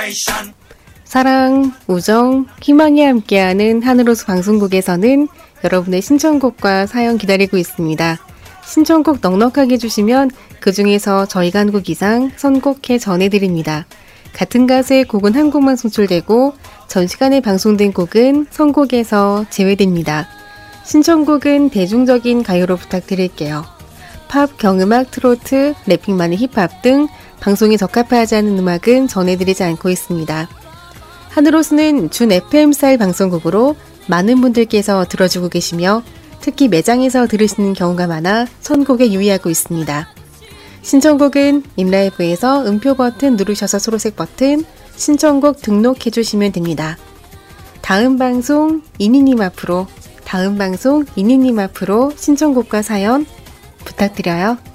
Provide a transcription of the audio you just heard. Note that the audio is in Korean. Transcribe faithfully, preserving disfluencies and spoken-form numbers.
사랑, 우정, 희망이 함께하는 하늘호수 방송국에서는 여러분의 신청곡과 사연 기다리고 있습니다. 신청곡 넉넉하게 주시면 그 중에서 저희가 한 곡 이상 선곡해 전해드립니다. 같은 가수의 곡은 한 곡만 송출되고 전 시간에 방송된 곡은 선곡에서 제외됩니다. 신청곡은 대중적인 가요로 부탁드릴게요. 팝, 경음악, 트로트, 래핑만의 힙합 등 방송에 적합하지 않은 음악은 전해드리지 않고 있습니다. 하늘호수는 준 에프엠 스타일 방송국으로 많은 분들께서 들어주고 계시며 특히 매장에서 들으시는 경우가 많아 선곡에 유의하고 있습니다. 신청곡은 인라이브에서 음표 버튼 누르셔서 초록색 버튼 신청곡 등록해주시면 됩니다. 다음 방송 이니님 앞으로 다음 방송 이니님 앞으로 신청곡과 사연 부탁드려요.